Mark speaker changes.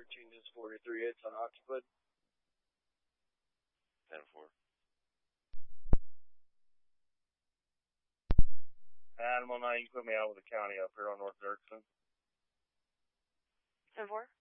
Speaker 1: 13 is 43, it's unoccupied.
Speaker 2: 10-4.
Speaker 3: Animal 9, you can put me out with the county up here on North Dirksen.
Speaker 4: 10-4.